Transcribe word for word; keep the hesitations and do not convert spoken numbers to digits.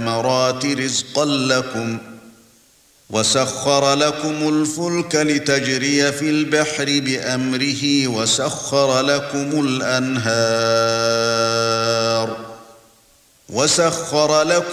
الثمرات رزقا لكم وسخر لكم الفلك لتجري في البحر بأمره وسخر لكم الأنهار وسخر لكم